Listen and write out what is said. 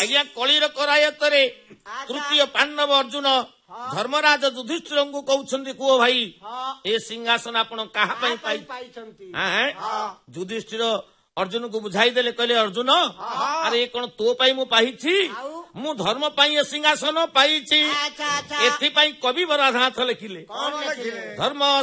ଆଜ୍ଞା କଳିର କରାୟତରେ ତୃତୀୟ ପାଣ୍ଡବ ଅର୍ଜୁନ ଧର୍ମରାଜ ଯୁଧିଷ୍ଠିରଙ୍କୁ କହୁଛନ୍ତି କୁହ ଭାଇ ଏ ସିଂହାସନ ଆପଣ କାହା ପାଇଁ ପାଇଛନ୍ତି? ଯୁଧିଷ୍ଠିର ଅର୍ଜୁନକୁ ବୁଝାଇ ଦେଲେ କହିଲେ ଅର୍ଜୁନ ଆରେ ଏ କଣ ତୋ ପାଇଁ ମୁଁ ପାଇଛି ମୁଁ ଧର୍ମ ପାଇଁ ଏ ସିଂହାସନ ପାଇଛି। ଏଥିପାଇଁ କବି ବରାଧାନାଥ ଲେଖିଲେ ଧର୍ମ